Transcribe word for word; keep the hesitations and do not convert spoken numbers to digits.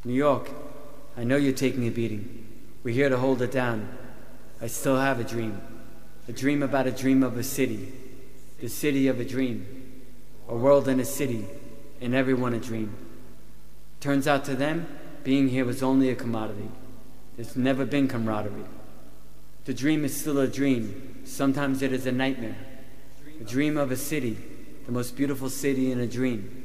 New York, I know you're taking a beating. We're here to hold it down. I still have a dream. A dream about a dream of a city. The city of a dream. A world in a city, and everyone a dream. Turns out to them, being here was only a commodity. There's never been camaraderie. The dream is still a dream. Sometimes it is a nightmare. A dream of a city, the most beautiful city in a dream.